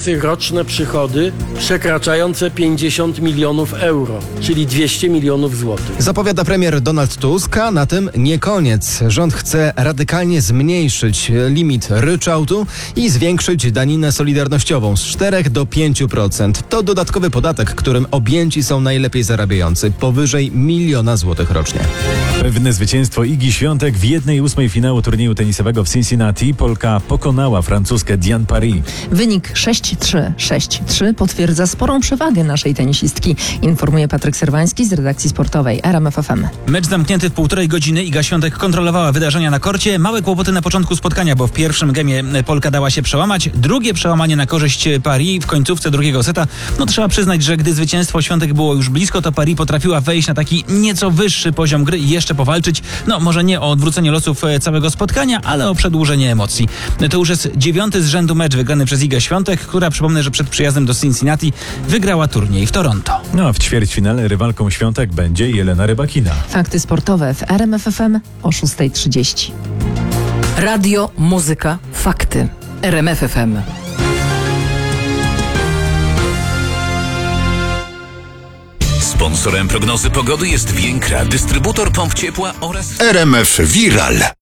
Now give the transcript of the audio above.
osiągających roczne przychody przekraczające 50 milionów euro, czyli 200 milionów złotych. Zapowiada premier Donald Tusk, a na tym nie koniec. Rząd chce radykalnie zmniejszyć limit ryczałtu i zwiększyć daninę solidarnościową z 4 do 5%. To dodatkowy podatek, którym objęci są najlepiej zarabiający, powyżej 1 miliona złotych rocznie. Pewne zwycięstwo Igi Świątek w 1/8 finału turnieju tenisowego w Cincinnati. Polka pokonała francuskę Diane Paris. Wynik 6-3. 6-3 potwierdza sporą przewagę naszej tenisistki, informuje Patryk Serwański z redakcji sportowej RMF FM. Mecz zamknięty w 1,5 godziny. Iga Świątek kontrolowała wydarzenia na korcie. Małe kłopoty na początku spotkania, bo w pierwszym gemie Polka dała się przełamać. Drugie przełamanie na korzyść Paris w końcówce drugiego seta. No trzeba przyznać, że gdy zwycięstwo Świątek było już blisko, to Paris potrafiła wejść na taki nieco wyższy poziom gry i jeszcze powalczyć. No może nie o odwrócenie losów całego spotkania, ale o przedłużenie emocji. To już jest 9. z rzędu mecz wygrany przez Igę Świątek, która, przypomnę, że przed przyjazdem do Cincinnati wygrała turniej w Toronto. No a w ćwierćfinale rywalką Świątek będzie Jelena Rybakina. Fakty sportowe w RMF FM o 6:30. Radio, muzyka, fakty. RMF FM. Sponsorem prognozy pogody jest Więkra, dystrybutor pomp ciepła oraz RMF Viral.